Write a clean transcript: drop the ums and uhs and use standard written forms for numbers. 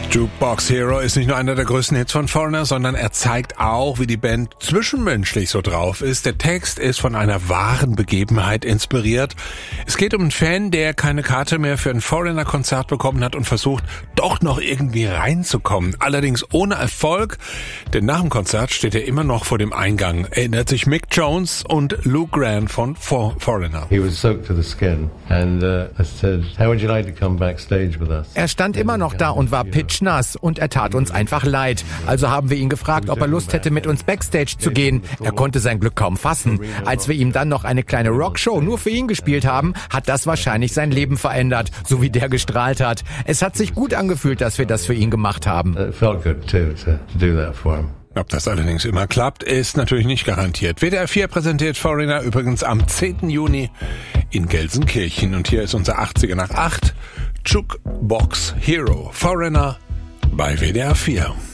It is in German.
Jukebox Hero ist nicht nur einer der größten Hits von Foreigner, sondern er zeigt auch, wie die Band zwischenmenschlich so drauf ist. Der Text ist von einer wahren Begebenheit inspiriert. Es geht um einen Fan, der keine Karte mehr für ein Foreigner-Konzert bekommen hat und versucht, doch noch irgendwie reinzukommen. Allerdings ohne Erfolg, denn nach dem Konzert steht er immer noch vor dem Eingang. Erinnert sich Mick Jones und Lou Grant von Foreigner. He was soaked to the skin and I said, how would you like to come backstage with us? Er stand immer noch da und war pitchnass und er tat uns einfach leid. Also haben wir ihn gefragt, ob er Lust hätte, mit uns Backstage zu gehen. Er konnte sein Glück kaum fassen. Als wir ihm dann noch eine kleine Rockshow nur für ihn gespielt haben, hat das wahrscheinlich sein Leben verändert, so wie der gestrahlt hat. Es hat sich gut angefühlt, dass wir das für ihn gemacht haben. It felt good too to do that for him. Ob das allerdings immer klappt, ist natürlich nicht garantiert. WDR 4 präsentiert Foreigner übrigens am 10. Juni in Gelsenkirchen. Und hier ist unser 80er nach 8 Jukebox Hero. Foreigner bei WDR 4.